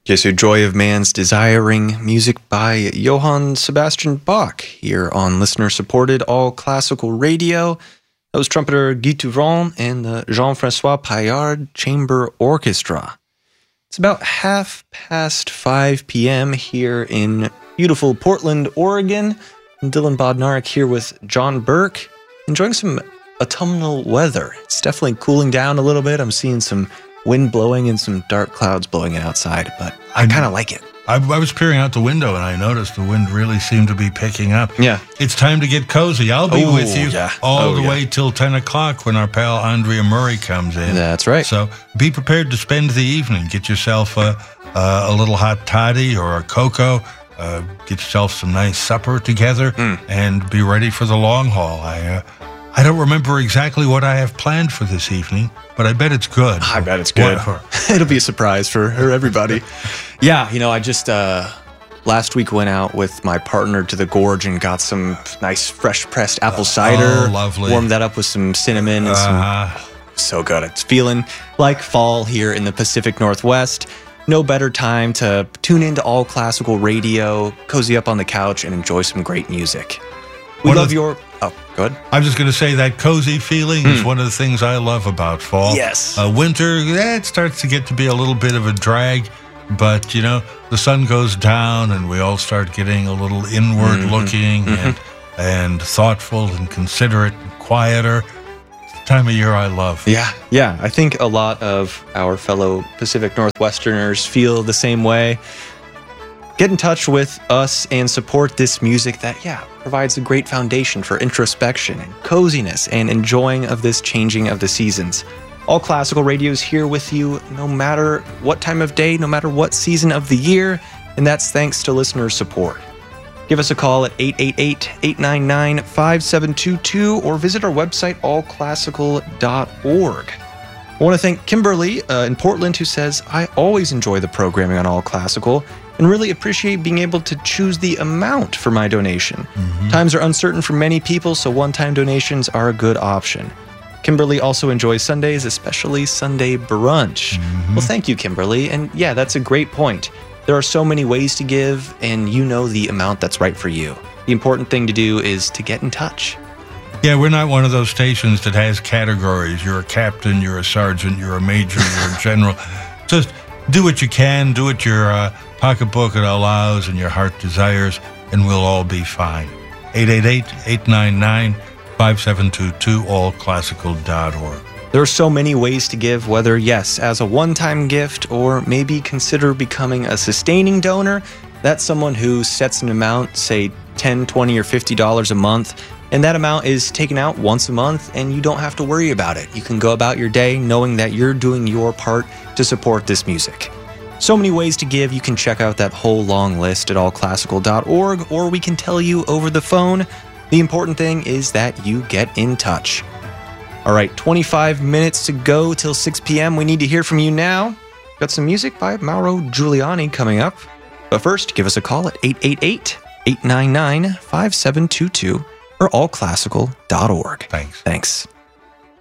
Okay, so Joy of Man's Desiring, music by Johann Sebastian Bach, here on listener-supported all-classical radio. That was trumpeter Guy Touron and the Jean-Francois Paillard Chamber Orchestra. It's about 5:30 p.m. here in beautiful Portland, Oregon. I'm Dylan Bodnarik here with John Burke, enjoying some autumnal weather. It's definitely cooling down a little bit. I'm seeing some wind blowing and some dark clouds blowing outside, but I kind of like it. I was peering out the window and I noticed the wind really seemed to be picking up. Yeah. It's time to get cozy. I'll be with you all the way till 10 o'clock when our pal Andrea Murray comes in. That's right. So be prepared to spend the evening. Get yourself a little hot toddy or a cocoa. Get yourself some nice supper together and be ready for the long haul. I don't remember exactly what I have planned for this evening, but I bet it's good. I bet it's good. It'll be a surprise for everybody. Yeah, I just last week went out with my partner to the Gorge and got some nice fresh pressed apple cider. Oh, lovely. Warmed that up with some cinnamon and so good. It's feeling like fall here in the Pacific Northwest. No better time to tune into all classical radio, cozy up on the couch, and enjoy some great music. We love your... Oh, good. I'm just going to say that cozy feeling is one of the things I love about fall. Yes. Winter, it starts to get to be a little bit of a drag, but, the sun goes down and we all start getting a little inward looking and thoughtful and considerate and quieter. It's the time of year I love. Yeah. I think a lot of our fellow Pacific Northwesterners feel the same way. Get in touch with us and support this music that, provides a great foundation for introspection and coziness and enjoying of this changing of the seasons. All Classical Radio is here with you no matter what time of day, no matter what season of the year, and that's thanks to listener support. Give us a call at 888-899-5722 or visit our website, allclassical.org. I want to thank Kimberly in Portland, who says, I always enjoy the programming on All Classical and really appreciate being able to choose the amount for my donation. Times are uncertain for many people, so one-time donations are a good option. Kimberly also enjoys Sundays, especially Sunday brunch. Well, thank you, Kimberly. And yeah, that's a great point. There are so many ways to give, and you know the amount that's right for you. The important thing to do is to get in touch. Yeah, we're not one of those stations that has categories. You're a captain, you're a sergeant, you're a major, you're a general. Just do what you can, do what your pocketbook allows and your heart desires, and we'll all be fine. 888-899-5722, allclassical.org. There are so many ways to give, whether, yes, as a one-time gift or maybe consider becoming a sustaining donor. That's someone who sets an amount, say $10, $20, or $50 a month, and that amount is taken out once a month, and you don't have to worry about it. You can go about your day knowing that you're doing your part to support this music. So many ways to give. You can check out that whole long list at allclassical.org, or we can tell you over the phone. The important thing is that you get in touch. All right, 25 minutes to go till 6 p.m. We need to hear from you now. Got some music by Mauro Giuliani coming up. But first, give us a call at 888-899-5722 or allclassical.org. Thanks. Thanks.